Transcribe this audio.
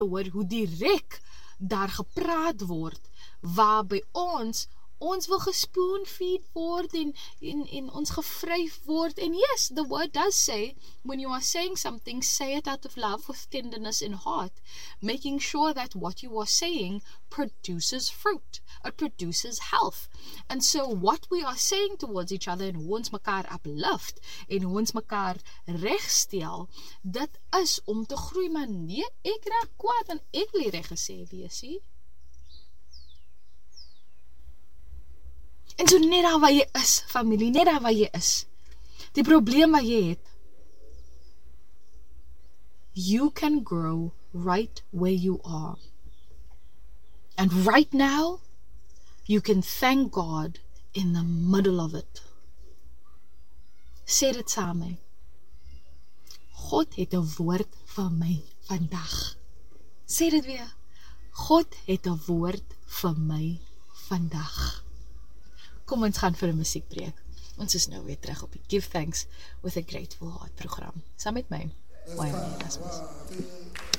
hoor hoe direk daar gepraat word, waar by ons wil gespoon-feed word en ons gevryf word. And yes, the word does say, when you are saying something, say it out of love with tenderness in heart, making sure that what you are saying produces fruit. It produces health. And so what we are saying towards each other, en hoe ons mekaar uplift, en hoe ons mekaar regstel, dit is om te groei, maar nee, ek raak kwaad en ek wil reg gesê wees, nie? En so net daar waar jy is, familie, net daar waar jy is, die probleem wat jy het, you can grow right where you are. And right now, you can thank God in the middle of it. Sê dit saam met my. God het 'n woord vir my vandag. Sê dit weer. God het 'n woord vir my vandag. Kom ons gaan vir 'n musiekbreek. Ons is nou weer terug op die Give Thanks with a Grateful Heart program. Saam met my, Wayne Erasmus.